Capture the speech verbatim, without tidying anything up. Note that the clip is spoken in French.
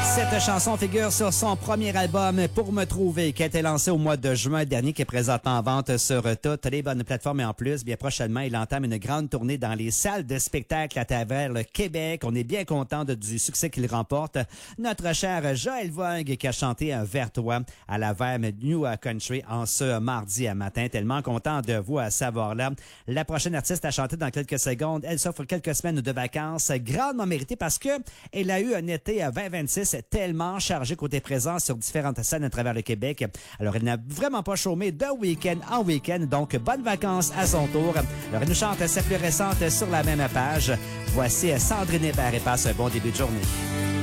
Cette chanson figure sur son premier album Pour me trouver, qui a été lancé au mois de juin dernier, qui est présentement en vente sur toutes les bonnes plateformes et en plus, bien prochainement, il entame une grande tournée dans les salles de spectacle à travers le Québec. On est bien content de, du succès qu'il remporte. Notre cher Joël Vogue qui a chanté un Vers toi à la Verve New Country en ce mardi à matin. Tellement content de vous à savoir là. La prochaine artiste à chanter dans quelques secondes. Elle s'offre quelques semaines de vacances grandement méritées parce que elle a eu un été vingt vingt-six tellement chargé côté présent sur différentes scènes à travers le Québec. Alors, elle n'a vraiment pas chômé de week-end en week-end, donc bonnes vacances à son tour. Alors, elle nous chante sa plus récente sur la même page. Voici Sandrine Hébert et passe un bon début de journée.